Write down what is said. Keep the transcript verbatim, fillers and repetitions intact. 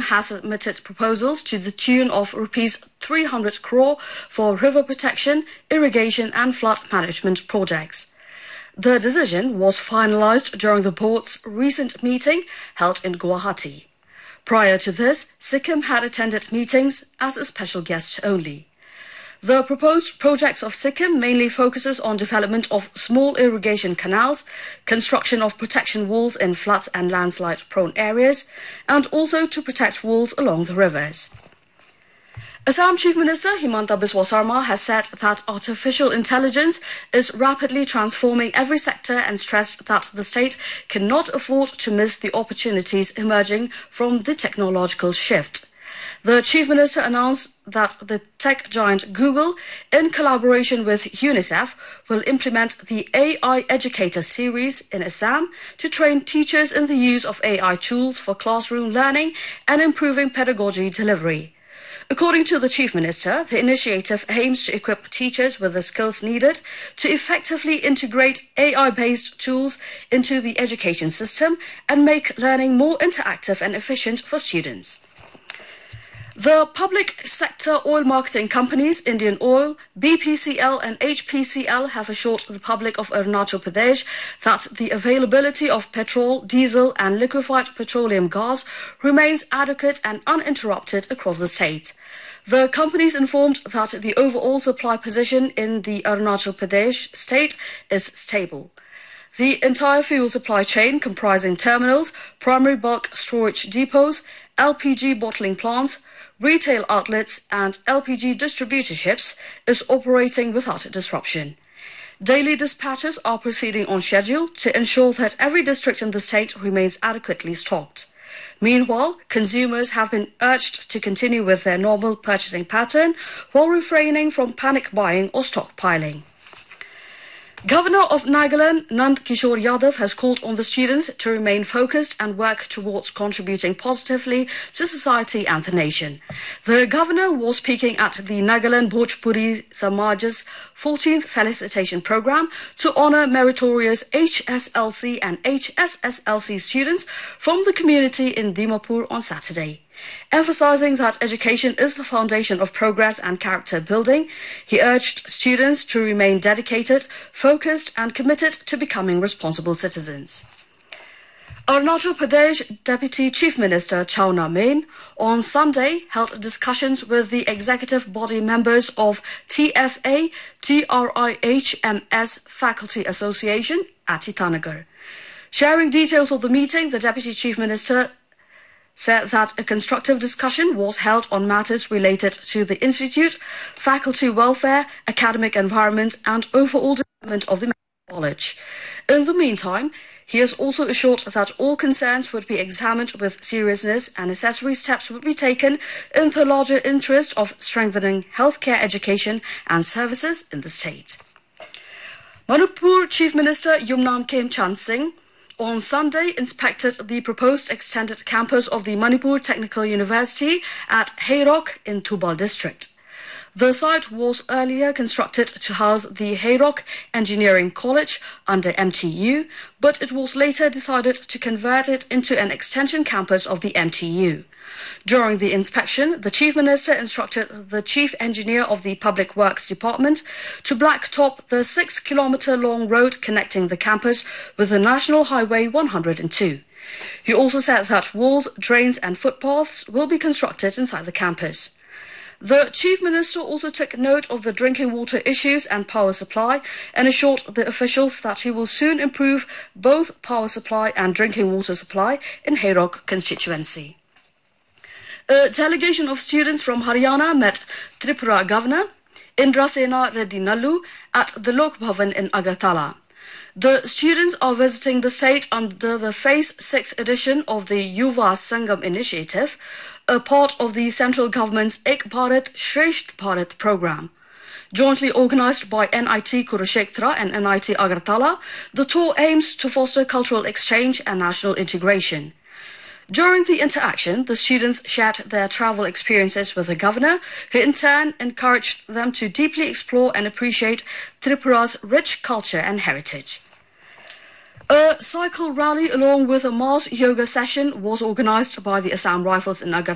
has submitted proposals to the tune of rupees three hundred crore for river protection, irrigation and flood management projects. The decision was finalized during the board's recent meeting held in Guwahati. Prior to this, Sikkim had attended meetings as a special guest only. The proposed projects of Sikkim mainly focuses on development of small irrigation canals, construction of protection walls in flood and landslide-prone areas, and also to protect walls along the rivers. Assam Chief Minister Himanta Biswa Sarma has said that artificial intelligence is rapidly transforming every sector and stressed that the state cannot afford to miss the opportunities emerging from the technological shift. The Chief Minister announced that the tech giant Google, in collaboration with UNICEF, will implement the A I Educator series in Assam to train teachers in the use of A I tools for classroom learning and improving pedagogy delivery. According to the Chief Minister, the initiative aims to equip teachers with the skills needed to effectively integrate A I-based tools into the education system and make learning more interactive and efficient for students. The public sector oil marketing companies, Indian Oil, B P C L and H P C L, have assured the public of Arunachal Pradesh that the availability of petrol, diesel and liquefied petroleum gas remains adequate and uninterrupted across the state. The companies informed that the overall supply position in the Arunachal Pradesh state is stable. The entire fuel supply chain, comprising terminals, primary bulk storage depots, L P G bottling plants, retail outlets and L P G distributorships, is operating without disruption. Daily dispatches are proceeding on schedule to ensure that every district in the state remains adequately stocked. Meanwhile, consumers have been urged to continue with their normal purchasing pattern while refraining from panic buying or stockpiling. Governor of Nagaland, Nand Kishore Yadav, has called on the students to remain focused and work towards contributing positively to society and the nation. The governor was speaking at the Nagaland Bhojpuri Samaj's fourteenth felicitation program to honor meritorious H S L C and H S S L C students from the community in Dimapur on Saturday. Emphasizing that education is the foundation of progress and character building, he urged students to remain dedicated, focused and committed to becoming responsible citizens. Arunachal Pradesh Deputy Chief Minister Chawna Main on Sunday held discussions with the executive body members of T F A T R I H M S Faculty Association at Itanagar. Sharing details of the meeting, the Deputy Chief Minister said that a constructive discussion was held on matters related to the institute, faculty welfare, academic environment and overall development of the college. In the meantime, he has also assured that all concerns would be examined with seriousness and necessary steps would be taken in the larger interest of strengthening healthcare education and services in the state. Manipur Chief Minister Yumnam Khemchand Singh on Sunday inspected the proposed extended campus of the Manipur Technical University at Hayrok in Thubal district. The site was earlier constructed to house the Hayrok Engineering College under M T U, but it was later decided to convert it into an extension campus of the M T U. During the inspection, the Chief Minister instructed the Chief Engineer of the Public Works Department to blacktop the six kilometre long road connecting the campus with the National Highway one hundred two. He also said that walls, drains and footpaths will be constructed inside the campus. The Chief Minister also took note of the drinking water issues and power supply and assured the officials that he will soon improve both power supply and drinking water supply in Hayrok constituency. A delegation of students from Haryana met Tripura Governor Indrasena Reddy Nallu at the Lok Bhavan in Agartala. The students are visiting the state under the Phase six edition of the Yuva Sangam initiative, a part of the central government's Ek Bharat Shresht Bharat program. Jointly organized by N I T Kurukshetra and N I T Agartala, the tour aims to foster cultural exchange and national integration. During the interaction, the students shared their travel experiences with the governor, who in turn encouraged them to deeply explore and appreciate Tripura's rich culture and heritage. A cycle rally along with a mass yoga session was organized by the Assam Rifles in Agartala